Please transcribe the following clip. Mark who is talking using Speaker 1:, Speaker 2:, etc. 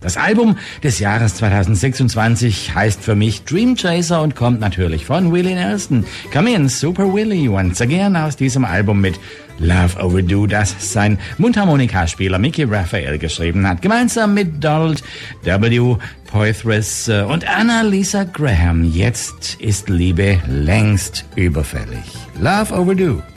Speaker 1: Das Album des Jahres 2026 heißt für mich Dream Chaser und kommt natürlich von Willie Nelson. Come in, Super Willie, once again aus diesem Album mit Love Overdue, das sein Mundharmonikaspieler Mickey Raphael geschrieben hat, gemeinsam mit Donald W. Poitras und Annalisa Graham. Jetzt ist Liebe längst überfällig. Love Overdue.